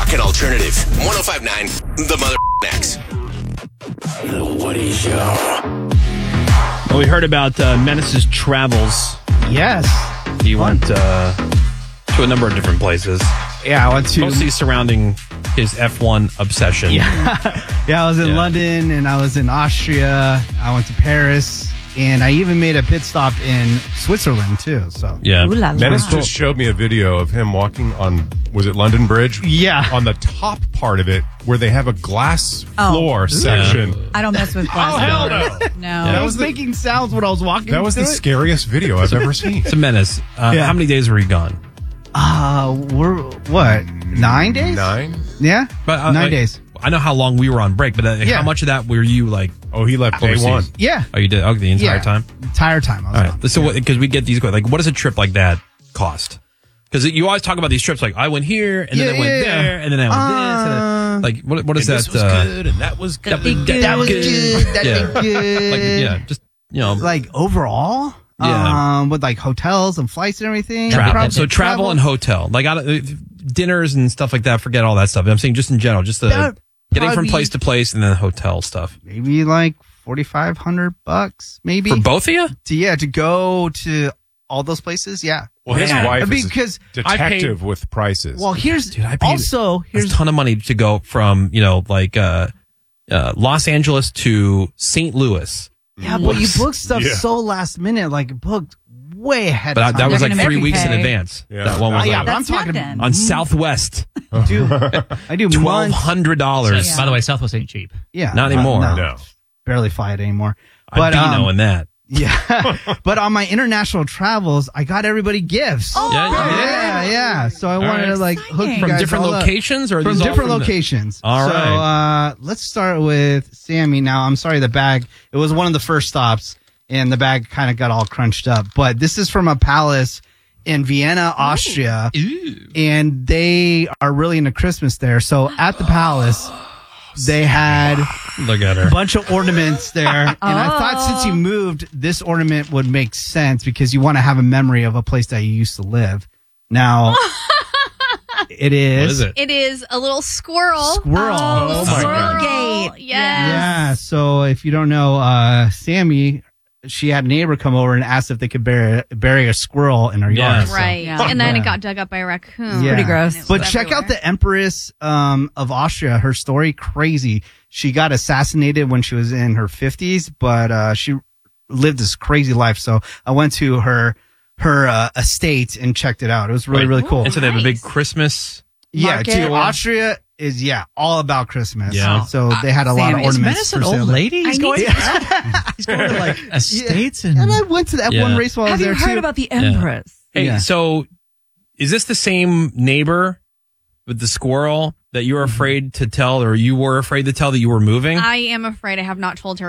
Rockin' Alternative. 105.9, the mother X. The Woody Show. Well, we heard about Menace's travels. Yes. He went to a number of different places. Yeah, I went to... Mostly surrounding his F1 obsession. Yeah, I was in London and I was in Austria. I went to Paris. And I even made a pit stop in Switzerland, too. So Yeah. Menace just showed me a video of him walking on, was it London Bridge? Yeah. On the top part of it, where they have a glass floor section. I don't mess with glass. hell no. No. I was making sounds when I was walking. That was the through it. scariest video I've ever seen. It's a Menace. How many days were you gone? We're, what, 9 days? 9? Yeah, But 9 days. I know how long we were on break, but how much of that were you like? Oh, he left day overseas? one. Yeah. Oh, you did? Oh, the entire time? Entire time. I was All gone. right. So, because we get these, like, what does a trip like that cost? Because you always talk about these trips, like, I went here, and then I went there, and then I went this. And then, like, what is that? This was good, and that was good. That was good. That was good. Like, just, like overall? Yeah. With like hotels and flights and everything? travel. So travel and hotel. Like, dinners and stuff like that, forget all that stuff. I'm saying just in general, just getting from place to place and then hotel stuff. Maybe like $4,500, maybe. For both of you? To go to all those places, yeah. Well, his wife is because a detective with prices. Well, here's I paid here's a ton of money to go from, Los Angeles to St. Louis. yeah, but you book stuff so last minute, like booked way ahead of But time. that was They're like gonna 3 make weeks you in pay. advance. Yeah. That one was yeah, like, but I'm That's talking nothing. on Southwest, I do months. $1,200. By the way, Southwest ain't cheap. Yeah, Not anymore. No. barely fly it anymore. I'd be knowing that. Yeah, but on my international travels, I got everybody gifts. Oh, Yeah. So I wanted to like hook you From guys different all up. locations or From these all different from locations. All right. So let's start with Sammy. Now, I'm sorry, the bag. It was one of the first stops, and the bag kind of got all crunched up. But this is from a palace in Vienna, Austria, and they are really into Christmas there. So at the palace, they had Look at her. a bunch of ornaments there. And I thought since you moved, this ornament would make sense because you want to have a memory of a place that you used to live. Now, it is. What is it? It is a little squirrel. Squirrel. Oh, my God. Gate. Yes. Yeah. So if you don't know, Sammy, she had a neighbor come over and asked if they could bury a squirrel in her yard. Yes. Right. Yeah. And then Yeah. it got dug up by a raccoon. Yeah. Pretty gross. And it But was check out everywhere. the Empress of Austria. Her story, crazy. She got assassinated when she was in her 50s, but she lived this crazy life. So I went to her estate and checked it out. It was really cool. And so they have a big Christmas. Yeah, market. dude, Austria is all about Christmas. Yeah. So they had a lot of Is ornaments. Menace an for sale old there. lady? He's going to like estates and... And I went to the F1 Yeah. race while I was Have there you heard too. about the Empress? Hey, Yeah. so is this the same neighbor with the squirrel that you were afraid to tell, or you were afraid to tell that you were moving? I am afraid I have not told her